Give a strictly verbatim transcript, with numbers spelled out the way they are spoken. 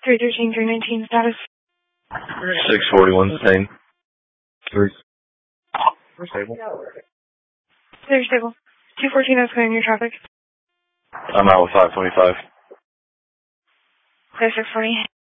three thirteen, three nineteen status. six forty-one same. Three. We're stable. They're stable. two fourteen is clearing your traffic. I'm out with five twenty-five. Clear six forty.